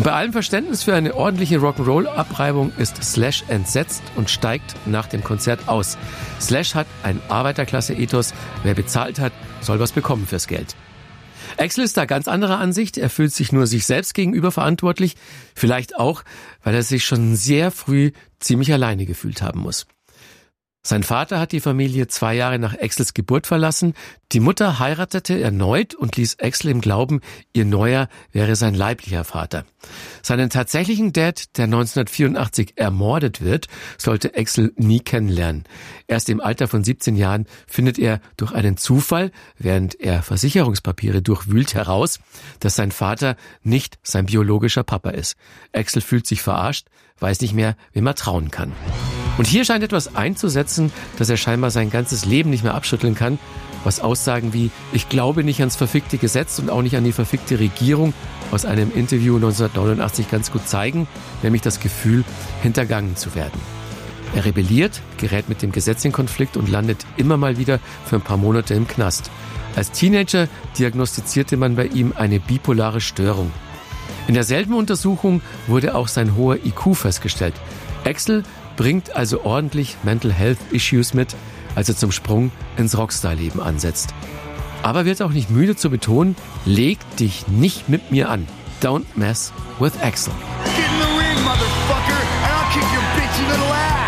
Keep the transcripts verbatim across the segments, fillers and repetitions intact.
Und bei allem Verständnis für eine ordentliche Rock'n'Roll-Abreibung ist Slash entsetzt und steigt nach dem Konzert aus. Slash hat ein Arbeiterklasse-Ethos. Wer bezahlt hat, soll was bekommen fürs Geld. Axl ist da ganz anderer Ansicht. Er fühlt sich nur sich selbst gegenüber verantwortlich. Vielleicht auch, weil er sich schon sehr früh ziemlich alleine gefühlt haben muss. Sein Vater hat die Familie zwei Jahre nach Axls Geburt verlassen. Die Mutter heiratete erneut und ließ Axl im Glauben, ihr neuer wäre sein leiblicher Vater. Seinen tatsächlichen Dad, der neunzehnhundertvierundachtzig ermordet wird, sollte Axl nie kennenlernen. Erst im Alter von siebzehn Jahren findet er durch einen Zufall, während er Versicherungspapiere durchwühlt, heraus, dass sein Vater nicht sein biologischer Papa ist. Axl fühlt sich verarscht, weiß nicht mehr, wem er trauen kann. Und hier scheint etwas einzusetzen, das er scheinbar sein ganzes Leben nicht mehr abschütteln kann, was Aussagen wie „Ich glaube nicht ans verfickte Gesetz und auch nicht an die verfickte Regierung" aus einem Interview neunzehnhundertneunundachtzig ganz gut zeigen, nämlich das Gefühl, hintergangen zu werden. Er rebelliert, gerät mit dem Gesetz in Konflikt und landet immer mal wieder für ein paar Monate im Knast. Als Teenager diagnostizierte man bei ihm eine bipolare Störung. In derselben Untersuchung wurde auch sein hoher I Q festgestellt. Axl bringt also ordentlich Mental Health Issues mit, als er zum Sprung ins Rockstar-Leben ansetzt. Aber wird auch nicht müde zu betonen, leg dich nicht mit mir an. Don't mess with Axl. Get in the ring, motherfucker, and I'll kick your bitchy little ass,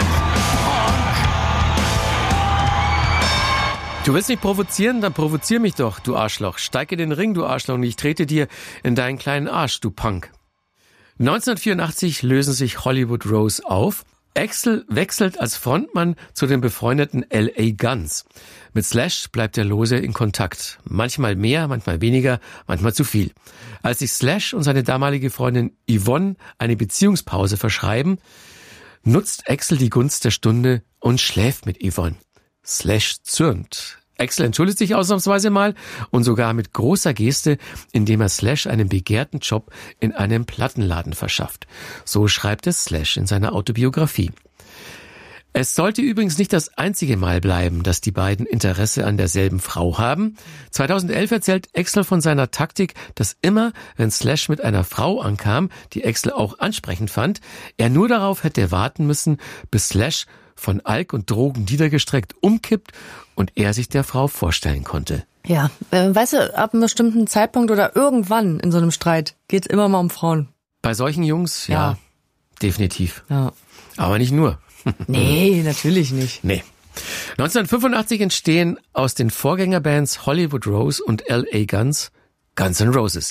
punk. Du willst mich provozieren? Dann provozier mich doch, du Arschloch. Steig in den Ring, du Arschloch, und ich trete dir in deinen kleinen Arsch, du Punk. neunzehnhundertvierundachtzig lösen sich Hollywood Rose auf. Axl wechselt als Frontmann zu den befreundeten L A Guns. Mit Slash bleibt er lose in Kontakt. Manchmal mehr, manchmal weniger, manchmal zu viel. Als sich Slash und seine damalige Freundin Yvonne eine Beziehungspause verschreiben, nutzt Axl die Gunst der Stunde und schläft mit Yvonne. Slash zürnt. Axl entschuldigt sich ausnahmsweise mal und sogar mit großer Geste, indem er Slash einen begehrten Job in einem Plattenladen verschafft. So schreibt es Slash in seiner Autobiografie. Es sollte übrigens nicht das einzige Mal bleiben, dass die beiden Interesse an derselben Frau haben. zweitausendelf erzählt Axl von seiner Taktik, dass immer, wenn Slash mit einer Frau ankam, die Axl auch ansprechend fand, er nur darauf hätte warten müssen, bis Slash von Alk und Drogen niedergestreckt umkippt und er sich der Frau vorstellen konnte. Ja, äh, weißt du, ab einem bestimmten Zeitpunkt oder irgendwann in so einem Streit geht es immer mal um Frauen. Bei solchen Jungs, ja, Ja. definitiv. Ja. Aber nicht nur. Nee, natürlich nicht. Nee. neunzehnhundertfünfundachtzig entstehen aus den Vorgängerbands Hollywood Rose und L A Guns Guns N' Roses.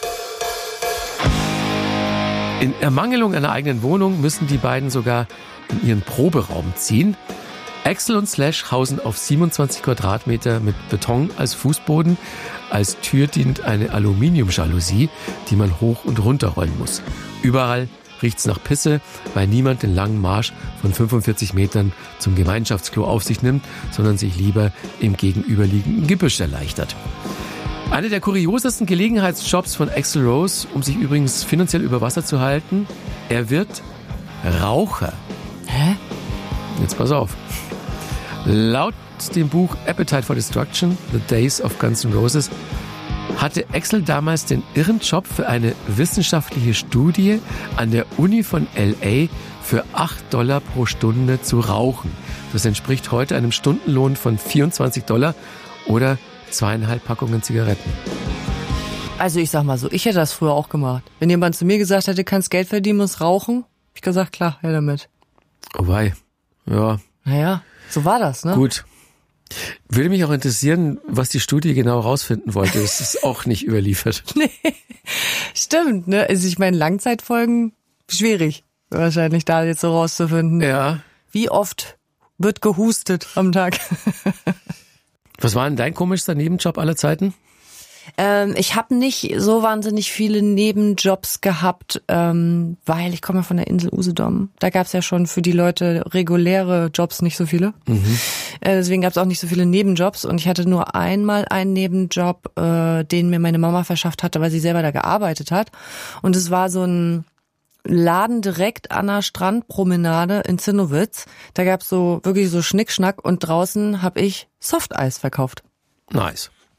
In Ermangelung einer eigenen Wohnung müssen die beiden sogar in ihren Proberaum ziehen. Axl und Slash hausen auf siebenundzwanzig Quadratmeter mit Beton als Fußboden. Als Tür dient eine Aluminiumjalousie, die man hoch und runter rollen muss. Überall riecht's nach Pisse, weil niemand den langen Marsch von fünfundvierzig Metern zum Gemeinschaftsklo auf sich nimmt, sondern sich lieber im gegenüberliegenden Gebüsch erleichtert. Eine der kuriosesten Gelegenheitsjobs von Axl Rose, um sich übrigens finanziell über Wasser zu halten, er wird Raucher. Hä? Jetzt pass auf. Laut dem Buch Appetite for Destruction, The Days of Guns N' Roses, hatte Axl damals den irren Job für eine wissenschaftliche Studie an der Uni von L A für acht Dollar pro Stunde zu rauchen. Das entspricht heute einem Stundenlohn von vierundzwanzig Dollar oder zweieinhalb Packungen Zigaretten. Also ich sag mal so, ich hätte das früher auch gemacht. Wenn jemand zu mir gesagt hätte, kannst Geld verdienen, musst rauchen, hab ich gesagt, klar, her damit. Oh wei, ja. Naja, so war das, ne? Gut. Würde mich auch interessieren, was die Studie genau rausfinden wollte. Das ist auch nicht überliefert. Nee, stimmt, ne? Also ich meine, Langzeitfolgen, schwierig, wahrscheinlich da jetzt so rauszufinden. Ja. Wie oft wird gehustet am Tag? Was war denn dein komischster Nebenjob aller Zeiten? Ähm, ich habe nicht so wahnsinnig viele Nebenjobs gehabt, ähm, weil ich komme ja von der Insel Usedom. Da gab's ja schon für die Leute reguläre Jobs nicht so viele. Mhm. Äh, deswegen gab's auch nicht so viele Nebenjobs. Und ich hatte nur einmal einen Nebenjob, äh, den mir meine Mama verschafft hatte, weil sie selber da gearbeitet hat. Und es war so ein Laden direkt an der Strandpromenade in Zinnowitz. Da gab's so wirklich so Schnickschnack und draußen habe ich Softeis verkauft. Nice.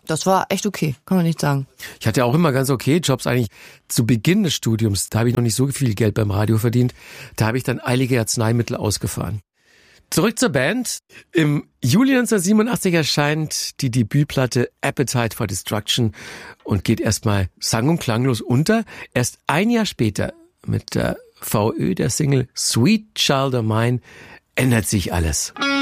das war echt okay, kann man nicht sagen. Ich hatte auch immer ganz okay Jobs eigentlich zu Beginn des Studiums. Da habe ich noch nicht so viel Geld beim Radio verdient. Da habe ich dann eilige Arzneimittel ausgefahren. Zurück zur Band. Im Juli neunzehnhundertsiebenundachtzig erscheint die Debütplatte Appetite for Destruction und geht erstmal sang- und klanglos unter. Erst ein Jahr später mit der V Ö der Single Sweet Child of Mine ändert sich alles.